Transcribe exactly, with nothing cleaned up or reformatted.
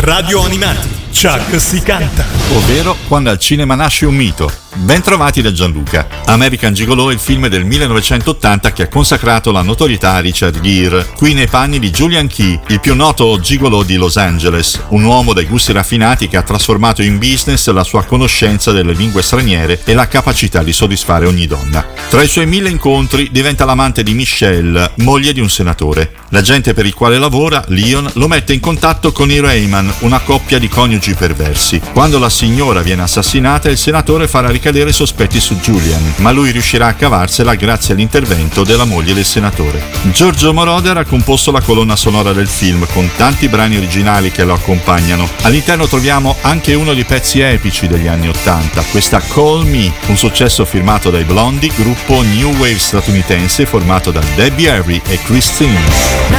Radio Animati, Chuck si canta. Ovvero Quando al cinema nasce un mito. Ben trovati da Gianluca. American Gigolo è il film del millenovecentottanta che ha consacrato la notorietà a Richard Gere, qui nei panni di Julian Key, il più noto gigolo di Los Angeles, un uomo dai gusti raffinati che ha trasformato in business la sua conoscenza delle lingue straniere e la capacità di soddisfare ogni donna. Tra i suoi mille incontri diventa l'amante di Michelle, moglie di un senatore. L'agente per il quale lavora, Leon, lo mette in contatto con i Rayman, una coppia di coniugi perversi. Quando la signora viene assassinata, il senatore farà ricadere i sospetti su Julian, ma lui riuscirà a cavarsela grazie all'intervento della moglie del senatore. Giorgio Moroder ha composto la colonna sonora del film, con tanti brani originali che lo accompagnano. All'interno troviamo anche uno dei pezzi epici degli anni ottanta, questa Call Me, un successo firmato dai Blondie, gruppo new wave statunitense formato da Debbie Harry e Christine.